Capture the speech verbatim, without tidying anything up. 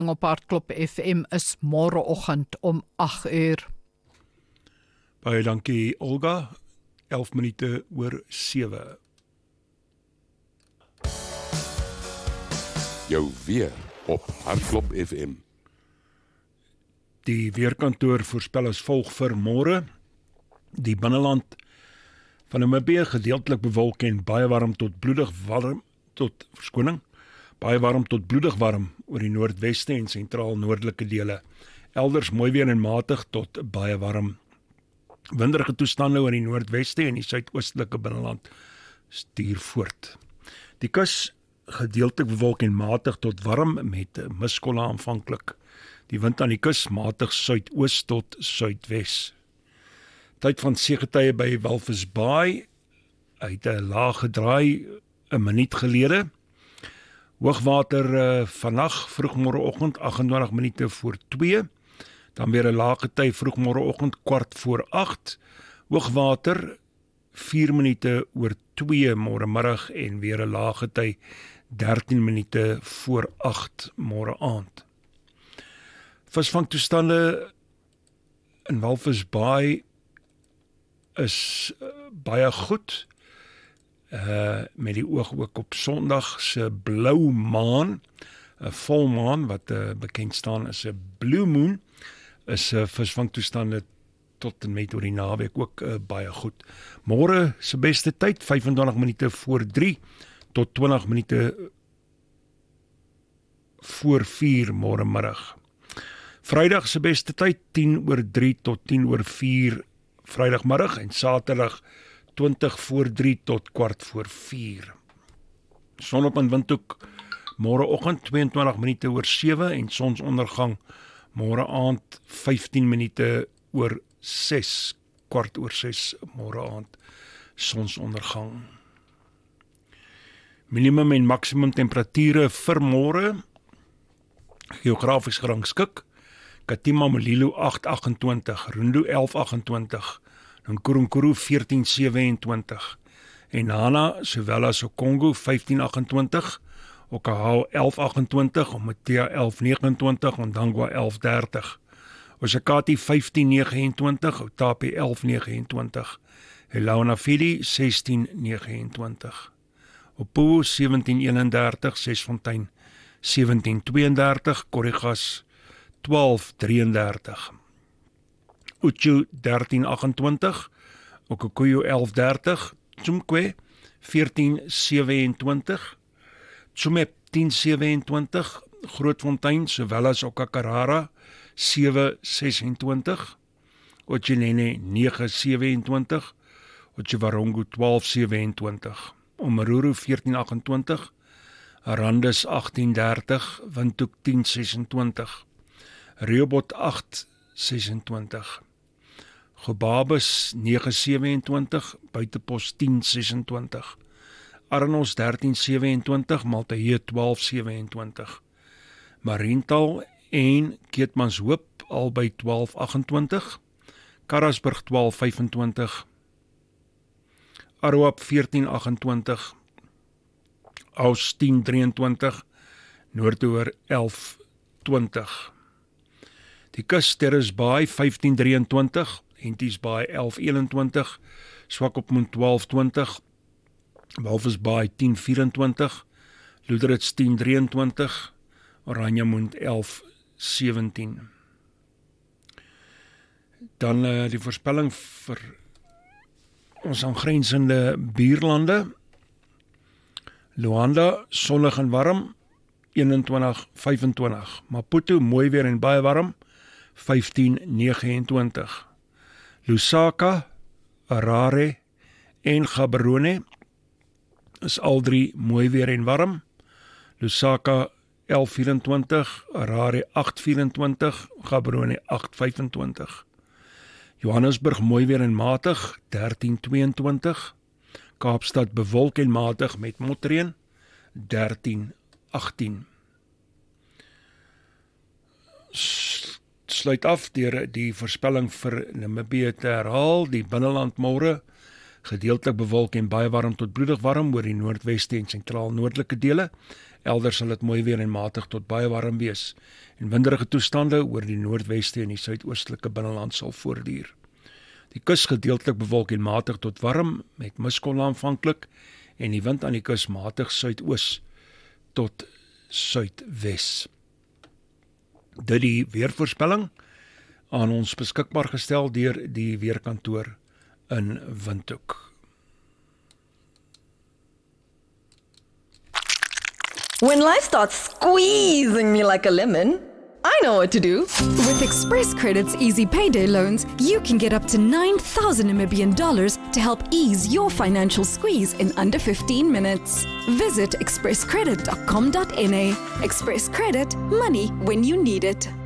op Hartklop F M is môreoggend om agt uur. Baie dankie Olga, elf minute oor sewe. Jou weer op Hartklop F M. Die weerkantoor voorspel as volg vir môre. Die binneland van Namibië gedeeltelik bewolk en baie warm tot bloedig warm tot verskoning. Baie warm tot bloedig warm oor die noordweste en sentraal noordelike dele. Elders mooi weer en matig tot baie warm. Winderige toestande oor die noordweste en die suidoostelike binneland stuur voort. Die kus gedeeltelik bewolk en matig tot warm met muskolle aanvanklik. Die wind aan die kus matig suidoos tot suidwes. Tyd van seegetye by Walvis Bay uit 'n laag gedraai 'n minuut gelede. Hoogwater uh, vannag vroegmôreoggend agt en twintig minute voor twee. Dan weer 'n laag gety vroegmôreoggend kwart voor agt. Hoogwater vier minute oor twee môre middag en weer 'n laag gety dertien minute voor agt môre aand. Visvangtoestande in Walvis Bay is uh, baie goed. Uh, met die oog ook op Sondag se blou maan, 'n volmaan wat uh, bekend staan as 'n blue moon, is uh, visvangtoestande tot en met oor die naweek ook uh, baie goed. Môre se beste tyd vyf en twintig minute voor drie tot twintig minute voor vier môre middag. Vrydag se beste tyd tien oor drie tot tien oor vier Vrydagmiddag en Saterdag twintig voor drie tot kwart voor vier. Son op en windhoek môreoggend twee en twintig minute oor sewe en sonsondergang môre aand vyftien minute oor ses, kwart oor ses môre aand sonsondergang. Minimum en maksimum temperature vir môre geografies gerangskik. Katima Mulilo agt agt en twintig, Rundu elf agt en twintig, Nkuru veertien sewe en twintig, Enhana sowel as Okongo vyftien agt en twintig, Okahau elf agt en twintig, Omotea elf nege en twintig, Ondangwa elf dertig, Oshakati vyftien nege en twintig, Otapi elf nege en twintig, Elaunafili sestien nege en twintig, Opuwo sewentien een en dertig, Sesfontein sewentien twee en dertig, Korigas twaalf drie en dertig, Uchu dertien agt en twintig, Okukuyu elf dertig, Tsumkwe veertien sewe en twintig, Tsumeb tien sewe en twintig, Grootfontein sowel as Okakarara sewe ses en twintig, Otjinene nege sewe en twintig, Otjiwarongo twaalf sewe en twintig, Omaruru veertien agt en twintig, Arandis agtien dertig, Windhoek tien ses en twintig, Rehoboth agt ses en twintig, Gobabis nege sewe en twintig, Buitepos tien ses en twintig, Arnos dertien sewe en twintig, Maltahee twaalf sewe en twintig, Mariental en Keetmanshoop albei twaalf agt en twintig, Karasburg twaalf vyf en twintig, Aroap veertien agt en twintig, Aus tien drie en twintig, Noordoor elf twintig. Die kus Terrace Bay vyftien drie en twintig, Henties Bay elf een en twintig, Swakopmund twaalf twintig, Walvis Bay tien vier en twintig, Loederits tien drie en twintig, Oranjemund elf sewentien. Dan uh, die voorspelling vir ons aangrensende buurlande. Luanda sonnig en warm eenentwintig vyf en twintig, Maputo mooi weer en baie warm vyftien nege en twintig, Lusaka, Harare en Gaborone is al drie mooi weer en warm. Lusaka elf vyf en twintig, Harare agt vyf en twintig, Gaborone agt vyf en twintig. Johannesburg mooi weer en matig dertien twee en twintig, Kaapstad bewolk en matig met motreën dertien agtien. Sluit af deur die voorspelling vir Namibië te herhaal. Die binneland môre gedeeltelik bewolk en baie warm tot broedig warm oor die noordweste en sentraal-noordelike dele. Elders sal dit mooi weer en matig tot baie warm wees. En winderige toestande oor die noordweste en die suidoostelike binneland sal voortduur. Die kus gedeeltelik bewolk en matig tot warm met muskolle aanvanklik en die wind aan die kus matig suidoos tot suidwes. Dit die weervoorspelling aan ons beskikbaar gestel deur die weerkantoor in Windhoek. When life starts squeezing me like a lemon, I know what to do. With Express Credit's easy payday loans, you can get up to nine thousand Namibian dollars to help ease your financial squeeze in under fifteen minutes. Visit express credit dot com dot n a. Express Credit, money when you need it.